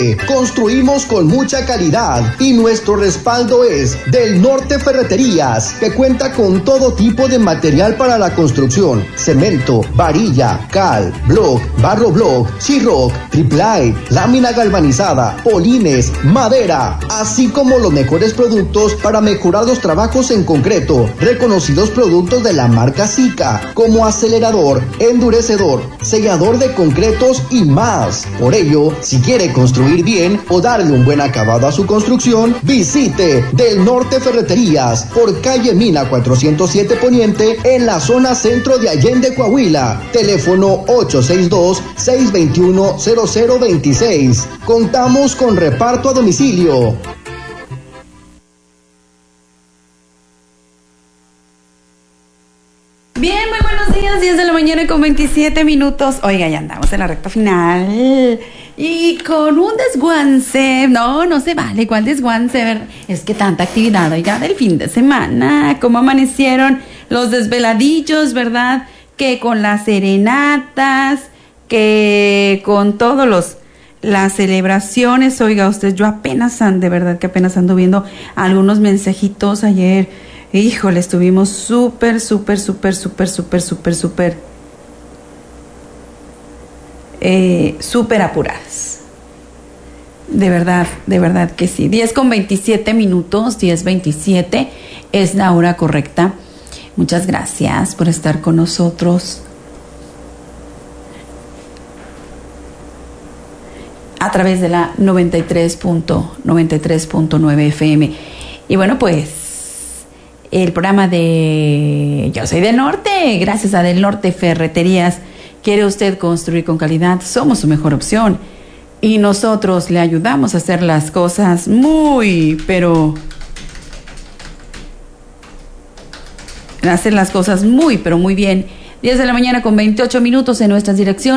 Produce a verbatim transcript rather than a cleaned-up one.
Construimos con mucha calidad y nuestro respaldo es Del Norte Ferreterías, que cuenta con todo tipo de material para la construcción: cemento, varilla, cal, block, barro block, sheetrock, triplay, lámina galvanizada, polines, madera, así como los mejores productos para mejorar los trabajos en concreto. Reconocidos productos de la marca Sika, como acelerador, endurecedor, sellador de concretos y más. Por ello, si quiere construir bien o darle un buen acabado a su construcción, visite Del Norte Ferreterías por calle Mina cuatrocientos siete Poniente, en la zona centro de Allende, Coahuila. Teléfono ocho seis dos, seis dos uno, cero cero dos seis. Contamos con reparto a domicilio. Bien, muy buenos días, diez de la mañana con veintisiete minutos. Oiga, ya andamos en la recta final y con un desguance. No, no se vale, ¿cuál desguance? Es que tanta actividad, oiga, del fin de semana. ¿Cómo amanecieron los desveladillos, verdad? Que con las serenatas, que con todos los las celebraciones. Oiga, usted, yo apenas ando, de verdad que apenas ando viendo algunos mensajitos ayer. Híjole, estuvimos súper, súper, súper, súper, súper, súper, súper, eh, súper apuradas. De verdad, de verdad que sí. diez con veintisiete minutos, diez veintisiete es la hora correcta. Muchas gracias por estar con nosotros a través de la noventa y tres punto nueve F M. Y bueno, pues el programa de Yo Soy del Norte, gracias a Del Norte Ferreterías. ¿Quiere usted construir con calidad? Somos su mejor opción. Y nosotros le ayudamos a hacer las cosas muy, pero... hacer las cosas muy, pero muy bien. diez de la mañana con veintiocho minutos en nuestras direcciones.